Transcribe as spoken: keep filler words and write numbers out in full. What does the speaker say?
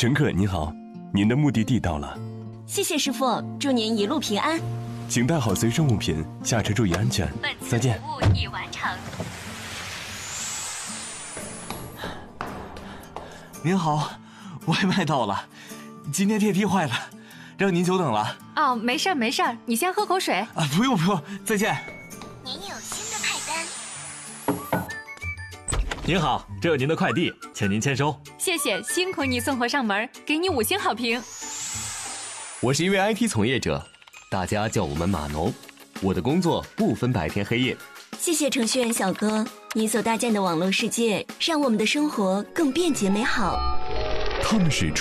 乘客您好，您的目的地到了。 谢谢师傅，祝您一路平安。 请带好随身物品，下车注意安全。再见。 服务已完成。 您好，外卖到了，今天电梯坏了，让您久等了。 哦，没事儿没事儿，你先喝口水。 啊，不用不用，再见。 您有新的派单。 您好，这有您的快递，请您签收。 谢谢，辛苦你送货上门，给你五星好评。 我是一位 I T 从业者，大家叫我们码农。我的工作不分白天黑夜。 谢谢程序员小哥，你所搭建的网络世界让我们的生活更便捷美好。 他们是